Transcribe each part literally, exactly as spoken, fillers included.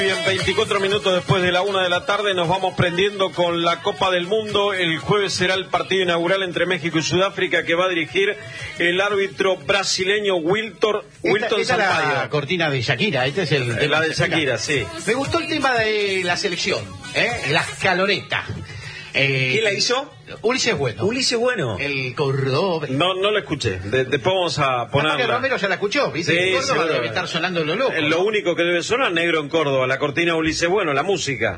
Bien, veinticuatro minutos después de la una de la tarde nos vamos prendiendo con la Copa del Mundo. El jueves será el partido inaugural entre México y Sudáfrica que va a dirigir el árbitro brasileño Wilton Wilton esta, esta Sampaio. Es la cortina de Shakira, este es el tema la de Shakira, sí. Me gustó el tema de la selección, ¿eh? La escaloneta. Eh, ¿Quién la hizo? Ulises Bueno. Ulises Bueno. El Córdoba. No, no la escuché. De, después vamos a ponerla. Romero ya la escuchó, ¿viste? Sí, El Córdoba seguro. debe estar sonando lo loco. Eh, Lo único que debe sonar, Negro en Córdoba, la cortina Ulises Bueno, la música.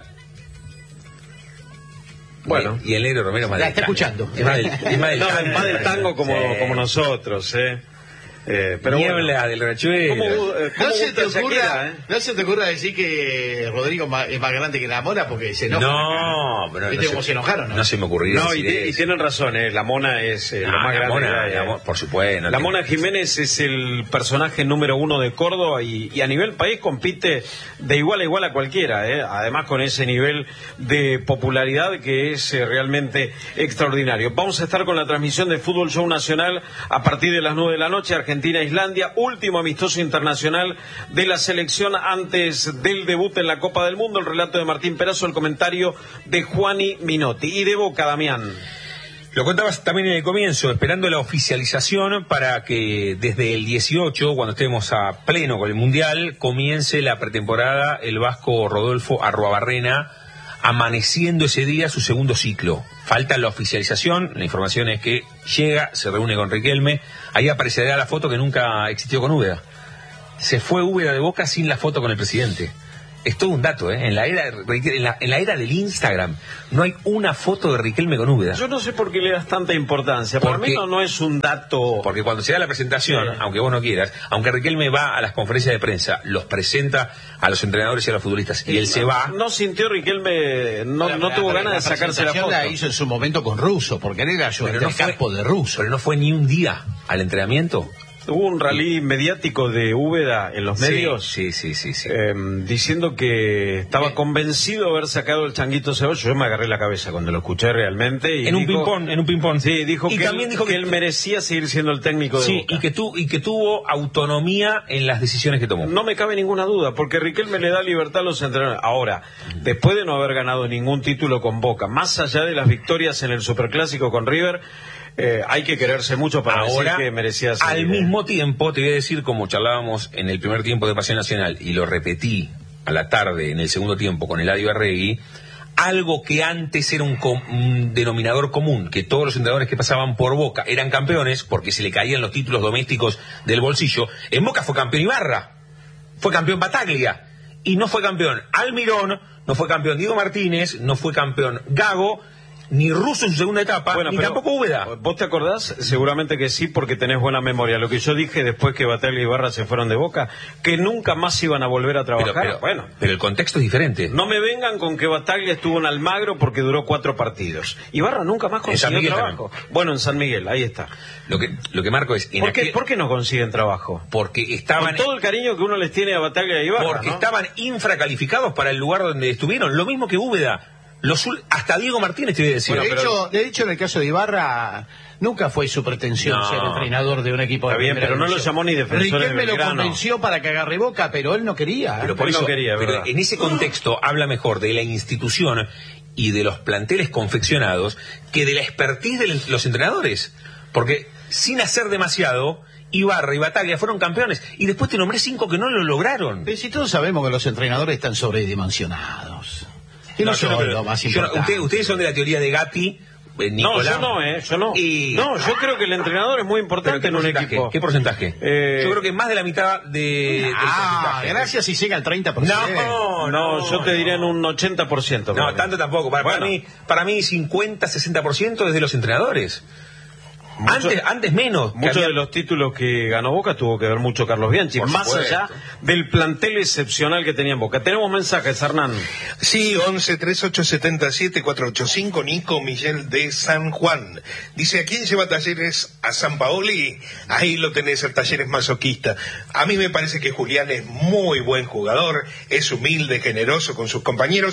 Bueno. Y el Negro Romero más La del está tango. escuchando. Es más del, es más del No, tango. más del tango como, Sí. como nosotros, ¿eh? Eh, pero Niebla bueno. del Rachuelo. ¿Cómo, eh, cómo No se, gusta te ocurra, Shakira, eh? no se te ocurra decir que Rodrigo ma- es más grande que la Mona porque se enoja. No, pero ¿Viste no cómo se, se enojaron? No, no se me ocurrió. No, y, decir ti- y eso. tienen razón, ¿eh? La Mona es eh, lo Ah, más la grande. Mona, que hay, la eh. Mo- por supuesto. no La tengo- Mona Jiménez es el personaje número uno de Córdoba y, y a nivel país compite de igual a igual a cualquiera, ¿eh? Además con ese nivel de popularidad que es eh, realmente extraordinario. Vamos a estar con la transmisión de Fútbol Show Nacional a partir de las nueve de la noche, Argentina-Islandia, último amistoso internacional de la selección antes del debut en la Copa del Mundo. El relato de Martín Perazo, el comentario de Juani Minotti. Y de Boca, Damián. Lo contabas también en el comienzo, esperando la oficialización para que desde el dieciocho, cuando estemos a pleno con el Mundial, comience la pretemporada el vasco Rodolfo Arruabarrena, amaneciendo ese día su segundo ciclo. Falta la oficialización, la información es que llega, se reúne con Riquelme, ahí aparecerá la foto que nunca existió con Úbeda. Se fue Úbeda de Boca sin la foto con el presidente. Es todo un dato, ¿eh? En la era, de, en la, en la era del Instagram no hay una foto de Riquelme con Úbeda. Yo no sé por qué le das tanta importancia. Para Porque- mí no, no es un dato. Porque cuando se da la presentación, Sí. aunque vos no quieras, aunque Riquelme va a las conferencias de prensa, los presenta a los entrenadores y a los futbolistas, y él se va. No sintió Riquelme, no, La- no la- tuvo la- ganas de la sacarse la presentación foto. La hizo en su momento con Russo, porque él era ayudante Pero no de fue- campo de Russo. Pero no fue ni un día al entrenamiento. Hubo un rally mediático de Úbeda en los medios. Sí, sí, sí, sí. eh, diciendo que estaba Bien. convencido de haber sacado el Changuito Ceballos. Yo me agarré la cabeza cuando lo escuché realmente. Y en un dijo- ping-pong, en un ping-pong. Sí, dijo, y que, también él, dijo que que, él merecía seguir siendo el técnico de sí, Boca. y que, tu, y que tuvo autonomía en las decisiones que tomó. No me cabe ninguna duda, porque Riquelme le da libertad a los entrenadores. Ahora, después de no haber ganado ningún título con Boca, más allá de las victorias en el Superclásico con River, eh, hay que quererse mucho para Ahora, decir que merecía al seguir, eh. mismo tiempo, te voy a decir, como charlábamos en el primer tiempo de Pasión Nacional, y lo repetí a la tarde en el segundo tiempo con Eladio Arregui, algo que antes era un, com- un denominador común, que todos los entrenadores que pasaban por Boca eran campeones, porque se le caían los títulos domésticos del bolsillo. En Boca fue campeón Ibarra, fue campeón Bataglia, y no fue campeón Almirón, no fue campeón Diego Martínez, no fue campeón Gago, ni Russo en su segunda etapa, Bueno, ni pero, tampoco Úbeda. ¿vos te acordás? Seguramente que sí, porque tenés buena memoria. Lo que yo dije después que Bataglia y Ibarra se fueron de Boca, que nunca más iban a volver a trabajar. Pero, pero, bueno, pero el contexto es diferente. no me vengan con que Bataglia estuvo en Almagro porque duró cuatro partidos. Ibarra nunca más En San consiguió Miguel trabajo. Bueno, en San Miguel, ahí está. Lo que, lo que marco es... en ¿Por qué, aquel- ¿Por qué no consiguen trabajo? Porque estaban... Con todo el cariño que uno les tiene a Bataglia y Ibarra, Porque ¿no? estaban infracalificados para el lugar donde estuvieron, lo mismo que Úbeda. Los, ul- hasta Diego Martínez te voy a decir. de, pero- hecho, de hecho, en el caso de Ibarra, nunca fue su pretensión No. ser entrenador de un equipo de Está bien, primera pero no lo división. llamó ni defensor de Riquelme lo Belgrano. convenció para que agarre Boca, pero él no quería. ¿eh? Pero por Él no eso, quería, pero ¿verdad? en ese contexto habla mejor de la institución y de los planteles confeccionados que de la expertise de los entrenadores. Porque sin hacer demasiado, Ibarra y Bataglia fueron campeones. Y después te nombré cinco que no lo lograron. Pero si todos sabemos que los entrenadores están sobredimensionados. Y no, No, yo son no creo. lo más Yo no- importante. ustedes, ustedes son de la teoría de Gatti, eh, No, Nicolás. yo no, ¿eh? Yo no. Y- No, yo creo que el entrenador es muy ¿Pero importante qué en un porcentaje? equipo. ¿Qué porcentaje? Eh, Yo creo que más de la mitad de, del Ah, porcentaje. gracias si llega al treinta por ciento. No, No, yo te diría en un ochenta por ciento. No, tanto tampoco. Para, para Bueno. mí, para mí cincuenta, sesenta por ciento es de los entrenadores. Mucho- antes, antes menos. que Muchos había- de los títulos que ganó Boca tuvo que ver mucho Carlos Bianchi, Por más supuesto. allá del plantel excepcional que tenía en Boca. Tenemos mensajes, Hernán. Sí, once treinta y ocho setenta y siete cuatrocientos ochenta y cinco, Nico Miguel de San Juan. Dice, ¿a quién lleva Talleres? ¿A San Paoli? Ahí lo tenés, el Talleres masoquista. A mí me parece que Julián es muy buen jugador, es humilde, generoso con sus compañeros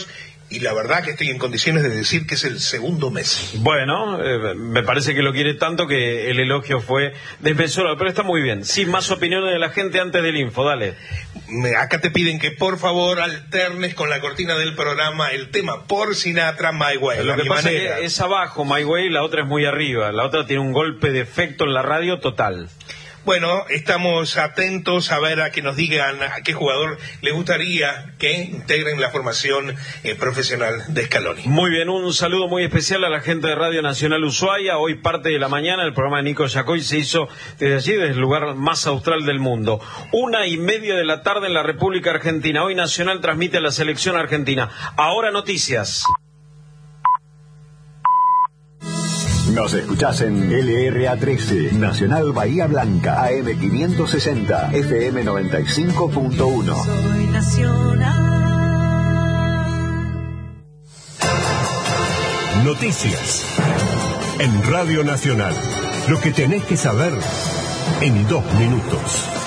y la verdad que estoy en condiciones de decir que es el segundo Messi. Bueno, eh, me parece que lo quiere tanto que el elogio fue desmesurado, pero está muy bien. Sin más opiniones de la gente antes del info, dale. Me- Acá te piden que por favor alternes con la cortina del programa el tema por Sinatra, My Way. Lo a que mi pasa manera. es que es abajo, My Way, la otra es muy arriba. La otra tiene un golpe de efecto en la radio total. Bueno, estamos atentos a ver a que nos digan a qué jugador le gustaría que integren la formación eh, profesional de Scaloni. Muy bien, un saludo muy especial a la gente de Radio Nacional Ushuaia. Hoy parte de la mañana el programa de Nico Yacoy se hizo desde allí, desde el lugar más austral del mundo. Una y media de la tarde en la República Argentina. Hoy Nacional transmite a la selección argentina. Ahora noticias. Nos escuchás en L R A trece, Nacional Bahía Blanca, A M quinientos sesenta, F M noventa y cinco punto uno. Soy nacional. Noticias en Radio Nacional. Lo que tenés que saber en dos minutos.